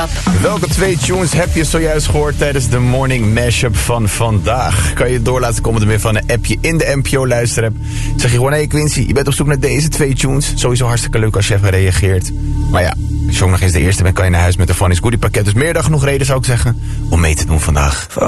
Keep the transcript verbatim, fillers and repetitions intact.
Mashup. Welke twee tunes heb je zojuist gehoord tijdens de morning mashup van vandaag? Kan je door laten komen door middel van een appje in de N P O luisterapp. Zeg je gewoon, hé hey Quincy, je bent op zoek naar deze twee tunes. Sowieso hartstikke leuk als je even reageert. Maar ja, als je ook nog eens de eerste bent, kan je naar huis met een Funny's Goodie pakket. Dus meer dan genoeg reden zou ik zeggen om mee te doen vandaag.